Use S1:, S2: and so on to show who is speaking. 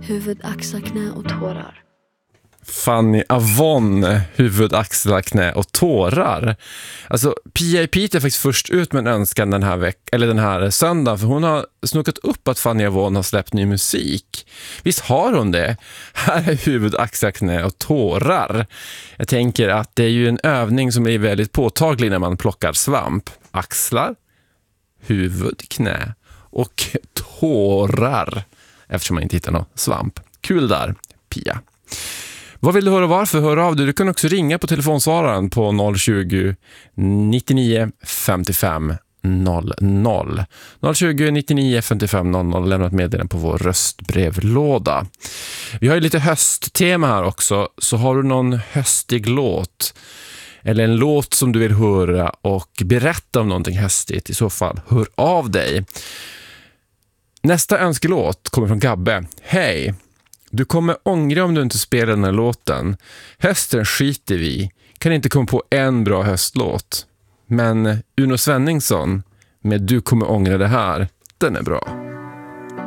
S1: huvud, axlar, knä och tårar.
S2: Fanny Avon, huvud, axlar, knä och tårar. Alltså Pia i Piteå är faktiskt först ut med en önskan den här söndagen, för hon har snukat upp att Fanny Avon har släppt ny musik. Visst har hon det? Här är huvud, axlar, knä och tårar. Jag tänker att det är ju en övning som är väldigt påtaglig när man plockar svamp. Axlar, huvud, knä och tårar, eftersom man inte hittar någon svamp. Kul där, Pia. Vad vill du höra, varför? Hör av dig. Du kan också ringa på telefonsvararen på 020 99 55 00. 020 99 55 00. Lämna ett meddelande på vår röstbrevlåda. Vi har ju lite hösttema här också. Så har du någon höstig låt eller en låt som du vill höra och berätta om någonting höstigt, i så fall hör av dig. Nästa önskelåt kommer från Gabbe. Hej! Du kommer ångra om du inte spelar den här låten. Hösten skiter vi. Kan inte komma på en bra höstlåt. Men Uno Svenningsson med Du kommer ångra det här, den är bra.